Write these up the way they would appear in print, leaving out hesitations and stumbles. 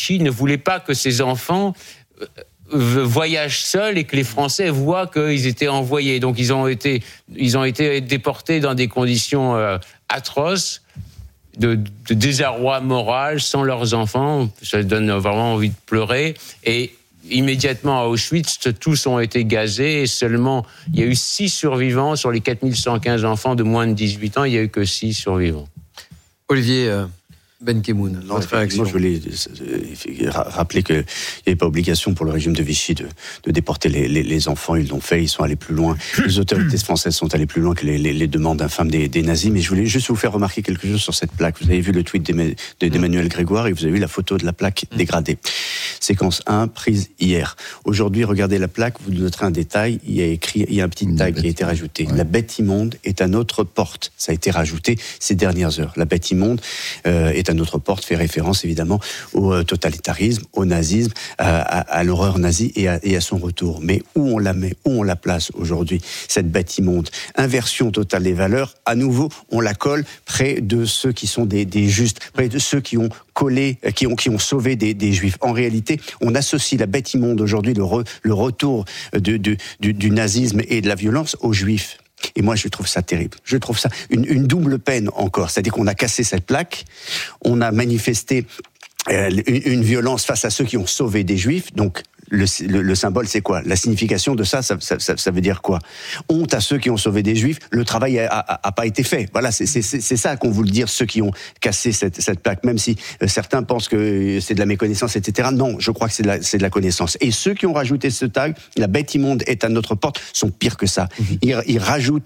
Vichy ne voulait pas que ses enfants voyagent seuls et que les Français voient qu'ils étaient envoyés. Donc ils ont été déportés dans des conditions atroces, de désarroi moral, sans leurs enfants. Ça donne vraiment envie de pleurer. Et immédiatement à Auschwitz, tous ont été gazés et seulement, il y a eu 6 survivants sur les 4115 enfants de moins de 18 ans, il n'y a eu que 6 survivants. Olivier Benkemoun, votre réaction. Je voulais rappeler qu'il n'y avait pas obligation pour le régime de Vichy de déporter les enfants. Ils l'ont fait, ils sont allés plus loin. Les autorités françaises sont allées plus loin que les demandes infâmes des nazis. Mais je voulais juste vous faire remarquer quelque chose sur cette plaque. Vous avez vu le tweet d'Emmanuel Grégoire et vous avez vu la photo de la plaque dégradée. Séquence 1, prise hier. Aujourd'hui, regardez la plaque, vous noterez un détail. Il y a un petit tag qui a été rajouté. Ouais. La bête immonde est à notre porte. Ça a été rajouté ces dernières heures. La bête immonde est à notre porte, fait référence évidemment au totalitarisme, au nazisme, à l'horreur nazie et à son retour. Mais où on la met, où on la place aujourd'hui, cette bête immonde? Inversion totale des valeurs. À nouveau, on la colle près de ceux qui sont des justes, près de ceux qui ont collé, qui ont sauvé des juifs. En réalité, on associe la bête immonde aujourd'hui, le retour du nazisme et de la violence aux juifs. Et moi, je trouve ça terrible. Je trouve ça une double peine encore. C'est-à-dire qu'on a cassé cette plaque, on a manifesté une violence face à ceux qui ont sauvé des juifs. Donc, le symbole, c'est quoi? La signification de ça veut dire quoi? Honte à ceux qui ont sauvé des juifs, le travail a pas été fait. Voilà, c'est ça qu'on voulait dire, ceux qui ont cassé cette plaque. Même si certains pensent que c'est de la méconnaissance, etc. Non, je crois que c'est de la connaissance. Et ceux qui ont rajouté ce tag, la bête immonde est à notre porte, sont pires que ça. Ils rajoutent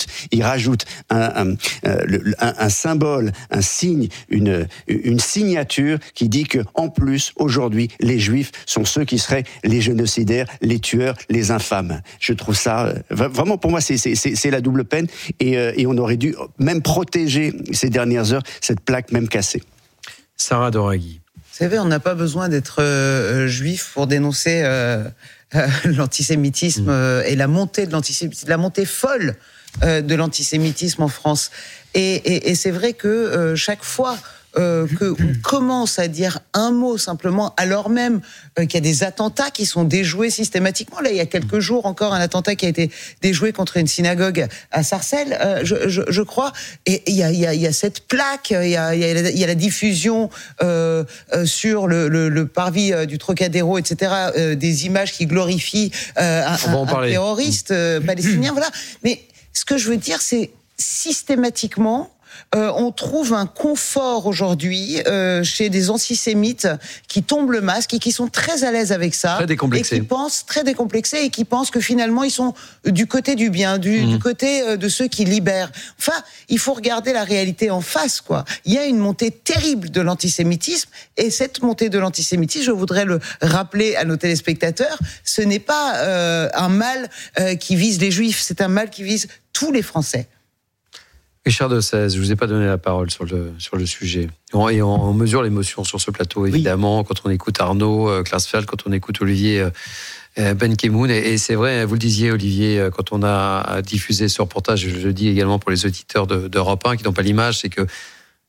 un symbole, un signe, une signature qui dit que, en plus, aujourd'hui, les juifs sont ceux qui seraient les génocidaires, les tueurs, les infâmes. Je trouve ça, vraiment pour moi, c'est la double peine et on aurait dû même protéger ces dernières heures cette plaque même cassée. Sarah Doraghi. Vous savez, on n'a pas besoin d'être juif pour dénoncer l'antisémitisme et la montée de l'antisémitisme, la montée folle de l'antisémitisme en France. Et c'est vrai que chaque fois qu'on commence à dire un mot simplement, alors même qu'il y a des attentats qui sont déjoués systématiquement. Là, il y a quelques jours encore, un attentat qui a été déjoué contre une synagogue à Sarcelles, je crois. Et il y a cette plaque, il y a la diffusion sur le parvis du Trocadéro, etc., des images qui glorifient un terroriste palestinien. Voilà. Mais ce que je veux dire, c'est systématiquement, on trouve un confort aujourd'hui chez des antisémites qui tombent le masque et qui sont très à l'aise avec ça, très décomplexés. Et qui pensent très décomplexés et qui pensent que finalement ils sont du côté du bien, du côté de ceux qui libèrent. Enfin, il faut regarder la réalité en face, quoi. Il y a une montée terrible de l'antisémitisme et cette montée de l'antisémitisme, je voudrais le rappeler à nos téléspectateurs, ce n'est pas un mal qui vise les Juifs, c'est un mal qui vise tous les Français. Richard de Sèze, je ne vous ai pas donné la parole sur le sujet. Et on mesure l'émotion sur ce plateau, évidemment, quand on écoute Arnaud Klarsfeld, quand on écoute Olivier Benkemoun. Et c'est vrai, vous le disiez, Olivier, quand on a diffusé ce reportage, je le dis également pour les auditeurs d'Europe 1 qui n'ont pas l'image, c'est que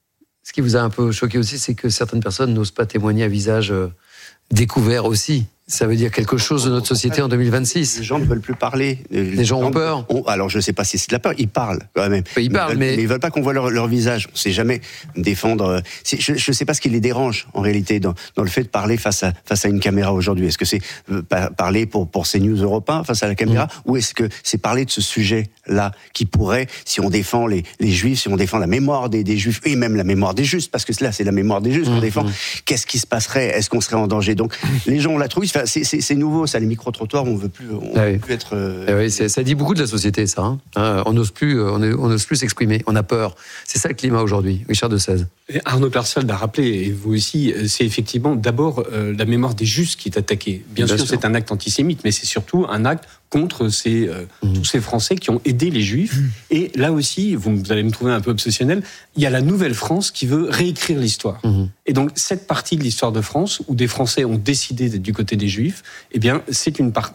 ce qui vous a un peu choqué aussi, c'est que certaines personnes n'osent pas témoigner à visage découvert aussi. Ça veut dire quelque chose de notre société en 2026. Les gens ne veulent plus parler. Les gens ont peur. Alors, je ne sais pas si c'est de la peur. Ils parlent, quand même. Ils parlent, mais ils ne veulent pas qu'on voit leur visage. On ne sait jamais défendre... Je ne sais pas ce qui les dérange, en réalité, dans le fait de parler face à une caméra aujourd'hui. Est-ce que c'est parler pour CNews Europe 1 face à la caméra, ou est-ce que c'est parler de ce sujet-là qui pourrait, si on défend les Juifs, si on défend la mémoire des Juifs, et même la mémoire des Justes, parce que là, c'est la mémoire des Justes qu'on défend, qu'est-ce qui se passerait? Est-ce qu'on serait en danger? Donc, les gens ont la trouille. C'est nouveau, ça, les micro-trottoirs, on veut plus être... Oui, ça dit beaucoup de la société, ça. On n'ose plus s'exprimer, on a peur. C'est ça le climat aujourd'hui. Richard de Sèze. Arnaud Klarsfeld a rappelé, et vous aussi, c'est effectivement d'abord la mémoire des Justes qui est attaquée. Bien sûr, c'est un acte antisémite, mais c'est surtout un acte contre tous ces Français qui ont aidé les Juifs. Et là aussi, vous allez me trouver un peu obsessionnel, il y a la nouvelle France qui veut réécrire l'histoire. Et donc, cette partie de l'histoire de France, où des Français ont décidé d'être du côté des Juifs, eh bien, c'est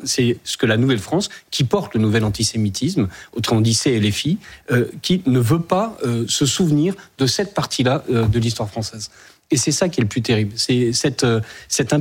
ce que la nouvelle France, qui porte le nouvel antisémitisme, autrement dit CLFI, qui ne veut pas se souvenir de cette partie-là de l'histoire française. Et c'est ça qui est le plus terrible. C'est cette